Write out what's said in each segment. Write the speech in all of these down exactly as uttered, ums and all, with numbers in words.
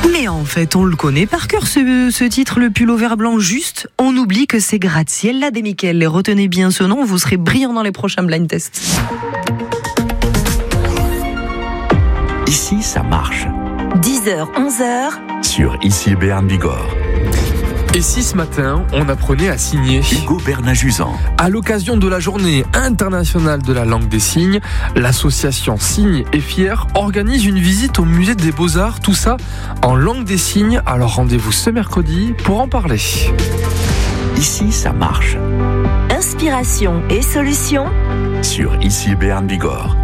Mais en fait, on le connaît par cœur, ce, ce titre, le pull au vert blanc juste. On oublie que c'est Gratte-Ciel de Michael. Et retenez bien ce nom, vous serez brillant dans les prochains blind tests. Ici, ça marche. dix heures, onze heures. Sur Ici Béarn Bigorre. Et si ce matin, on apprenait à signer Hugo Bernat-Juzan. À l'occasion de la journée internationale de la langue des signes, l'association Signes et Fiers organise une visite au musée des Beaux-Arts, tout ça en langue des signes. Alors rendez-vous ce mercredi pour en parler. Ici, ça marche. Inspiration et solutions sur Ici Béarn Bigorre.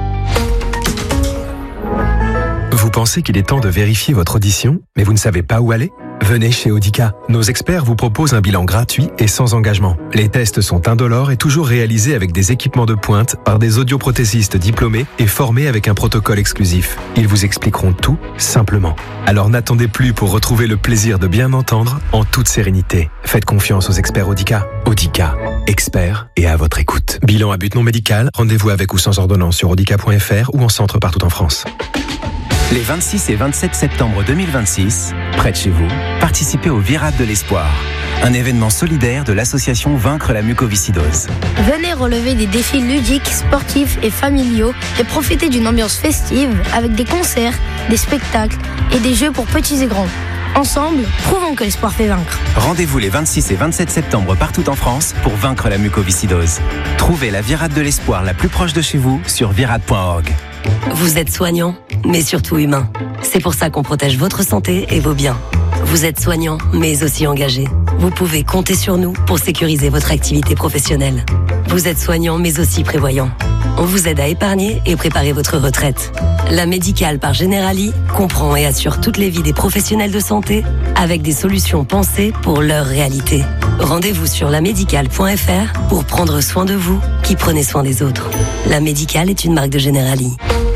Vous pensez qu'il est temps de vérifier votre audition, mais vous ne savez pas où aller ? Venez chez Audica. Nos experts vous proposent un bilan gratuit et sans engagement. Les tests sont indolores et toujours réalisés avec des équipements de pointe par des audioprothésistes diplômés et formés avec un protocole exclusif. Ils vous expliqueront tout simplement. Alors n'attendez plus pour retrouver le plaisir de bien entendre en toute sérénité. Faites confiance aux experts Audica. Audica, experts et à votre écoute. Bilan à but non médical, rendez-vous avec ou sans ordonnance sur audica point f r ou en centre partout en France. Les vingt-six et vingt-sept septembre deux mille vingt-six, près de chez vous, participez au Virade de l'Espoir, un événement solidaire de l'association Vaincre la mucoviscidose. Venez relever des défis ludiques, sportifs et familiaux et profiter d'une ambiance festive avec des concerts, des spectacles et des jeux pour petits et grands. Ensemble, prouvons que l'espoir fait vaincre. Rendez-vous les vingt-six et vingt-sept septembre partout en France pour vaincre la mucoviscidose. Trouvez la Virade de l'Espoir la plus proche de chez vous sur virade point org. Vous êtes soignant, mais surtout humain. C'est pour ça qu'on protège votre santé et vos biens. Vous êtes soignant, mais aussi engagé. Vous pouvez compter sur nous pour sécuriser votre activité professionnelle. Vous êtes soignant, mais aussi prévoyant. On vous aide à épargner et préparer votre retraite. La Médicale par Generali comprend et assure toutes les vies des professionnels de santé avec des solutions pensées pour leur réalité. Rendez-vous sur la médicale point f r pour prendre soin de vous qui prenez soin des autres. La Médicale est une marque de Generali.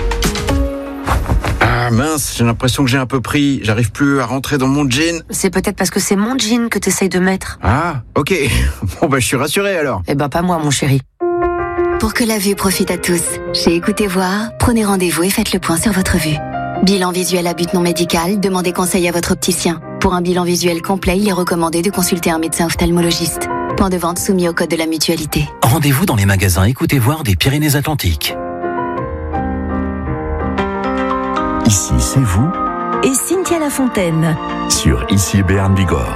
Ah mince, j'ai l'impression que j'ai un peu pris. J'arrive plus à rentrer dans mon jean. C'est peut-être parce que c'est mon jean que t'essayes de mettre. Ah, ok. Bon bah je suis rassuré alors. Eh ben pas moi mon chéri. Pour que la vue profite à tous, chez Écoutez Voir, prenez rendez-vous et faites le point sur votre vue. Bilan visuel à but non médical, demandez conseil à votre opticien. Pour un bilan visuel complet, il est recommandé de consulter un médecin ophtalmologiste. Point de vente soumis au code de la mutualité. Rendez-vous dans les magasins Écoutez Voir des Pyrénées-Atlantiques. Ici, c'est vous. Et Cynthia Lafontaine. Sur Ici Béarn Bigorre.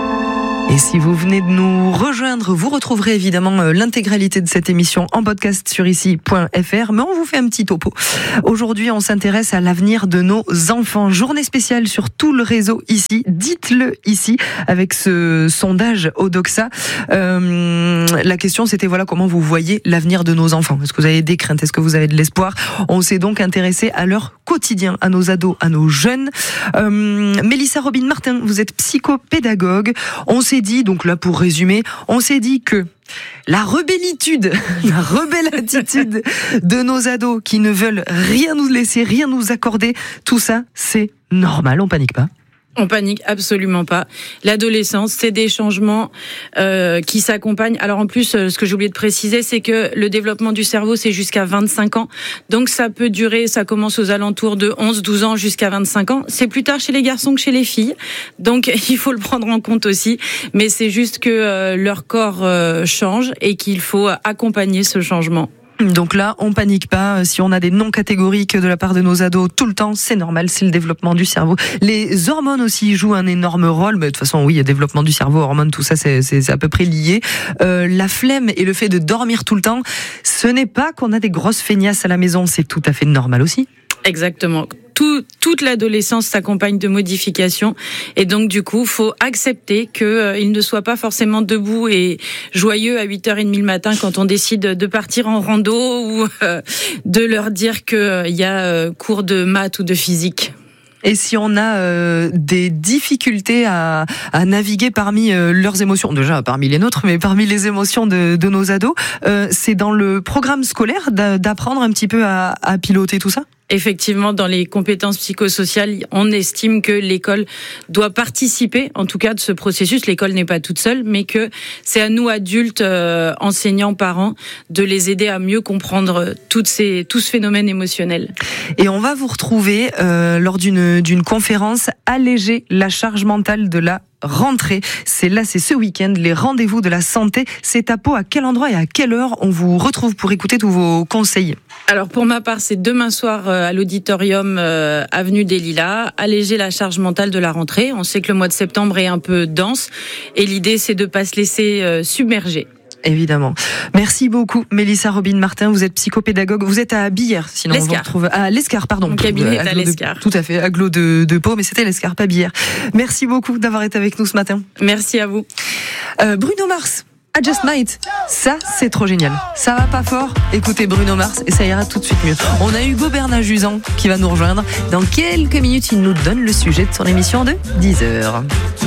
Et si vous venez de nous rejoindre, vous retrouverez évidemment l'intégralité de cette émission en podcast sur ici point f r. Mais on vous fait un petit topo. Aujourd'hui, on s'intéresse à l'avenir de nos enfants. Journée spéciale sur tout le réseau ici. Dites-le ici avec ce sondage Odoxa. Euh, la question, c'était voilà comment vous voyez l'avenir de nos enfants. Est-ce que vous avez des craintes? Est-ce que vous avez de l'espoir? On s'est donc intéressé à leur quotidien, à nos ados, à nos jeunes. Euh, Mélissa Robin Martin, vous êtes psychopédagogue. On s'est dit, donc là pour résumer, on s'est dit que la rebellitude, la rebelle attitude de nos ados qui ne veulent rien nous laisser, rien nous accorder, tout ça, c'est normal, on panique pas. On panique absolument pas. L'adolescence, c'est des changements euh, qui s'accompagnent. Alors en plus, euh, ce que j'ai oublié de préciser, c'est que le développement du cerveau, c'est jusqu'à vingt-cinq ans. Donc ça peut durer, ça commence aux alentours de onze douze ans jusqu'à vingt-cinq ans. C'est plus tard chez les garçons que chez les filles. Donc il faut le prendre en compte aussi. Mais c'est juste que euh, leur corps euh, change et qu'il faut accompagner ce changement. Donc là, on panique pas. Si on a des noms catégoriques de la part de nos ados tout le temps, c'est normal, c'est le développement du cerveau. Les hormones aussi jouent un énorme rôle, mais de toute façon, oui, il y a développement du cerveau, hormones, tout ça, c'est, c'est, c'est à peu près lié. Euh, la flemme et le fait de dormir tout le temps, ce n'est pas qu'on a des grosses feignasses à la maison, c'est tout à fait normal aussi. Exactement. Tout, toute l'adolescence s'accompagne de modifications et donc du coup, faut accepter qu'ils euh, ne soient pas forcément debout et joyeux à huit heures trente le matin quand on décide de partir en rando ou euh, de leur dire qu'il euh, y a euh, cours de maths ou de physique. Et si on a euh, des difficultés à, à naviguer parmi euh, leurs émotions, déjà parmi les nôtres, mais parmi les émotions de, de nos ados, euh, c'est dans le programme scolaire d'apprendre un petit peu à, à piloter tout ça ? Effectivement, dans les compétences psychosociales, on estime que l'école doit participer, en tout cas, de ce processus. L'école n'est pas toute seule, mais que c'est à nous, adultes, euh, enseignants, parents, de les aider à mieux comprendre toutes ces, tout ce phénomène émotionnel. Et on va vous retrouver euh, lors d'une, d'une conférence « Alléger la charge mentale de la rentrée ». C'est là, c'est ce week-end, les rendez-vous de la santé. C'est à Pau. À quel endroit et à quelle heure on vous retrouve pour écouter tous vos conseils? Alors pour ma part, c'est demain soir à l'auditorium euh, avenue des Lilas. Alléger la charge mentale de la rentrée. On sait que le mois de septembre est un peu dense et l'idée c'est de pas se laisser euh, submerger. Évidemment. Merci beaucoup, Mélissa Robine-Martin. Vous êtes psychopédagogue. Vous êtes à Billère, sinon L'Escar. on vous retrouve à l'Escar, pardon. Mon cabinet est à Aglo de- l'Escar. Tout à fait, Aglo de, de Pau, mais c'était l'Escar, pas Billère. Merci beaucoup d'avoir été avec nous ce matin. Merci à vous. Euh, Bruno Mars, I Just Might. Ça, c'est trop génial. Ça va pas fort? Écoutez Bruno Mars et ça ira tout de suite mieux. On a Hugo Bernat-Juzan qui va nous rejoindre. Dans quelques minutes, il nous donne le sujet de son émission de dix heures.